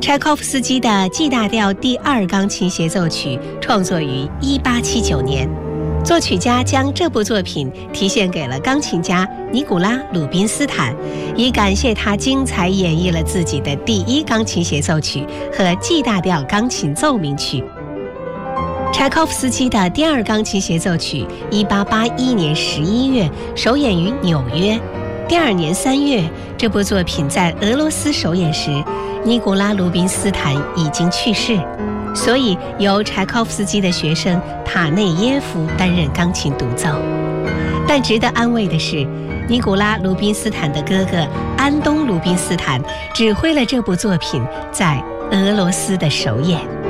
柴可夫斯基的 G 大调第2钢琴协奏曲创作于1879年，作曲家将这部作品题献给了钢琴家尼古拉·鲁宾斯坦，以感谢他精彩演绎了自己的第1钢琴协奏曲和 G 大调钢琴奏鸣曲。柴可夫斯基的第2钢琴协奏曲1881年11月首演于纽约，第2年3月，这部作品在俄罗斯首演时，尼古拉·鲁宾斯坦已经去世，所以由柴可夫斯基的学生塔内耶夫担任钢琴独奏。但值得安慰的是，尼古拉·鲁宾斯坦的哥哥安东·鲁宾斯坦指挥了这部作品在俄罗斯的首演。